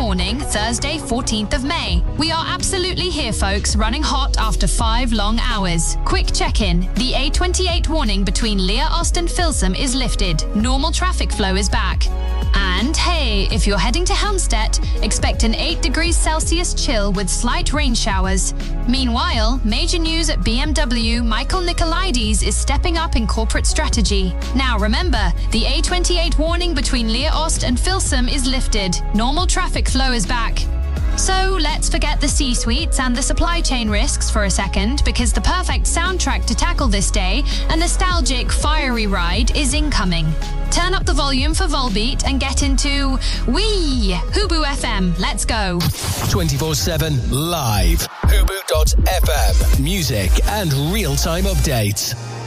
morning, Thursday, 14th of May. We are absolutely here, folks, running hot after 5 long hours. Quick check-in. The A28 warning between Lea Ost and Filsum is lifted. Normal traffic flow is back. And hey, if you're heading to Helmstedt, expect an 8 degrees Celsius chill with slight rain showers. Meanwhile, major news at BMW, Michael Nicolaides is stepping up in corporate strategy. Now remember, the A28 warning between Lea Ost and Filsum is lifted. Normal traffic flow is back. So let's forget the C-suites and the supply chain risks for a second, because the perfect soundtrack to tackle this day, a nostalgic, fiery ride, is incoming. Turn up the volume for Volbeat and get into Hubu FM. Let's go. 24/7 live. Hubu.fm. Music and real-time updates.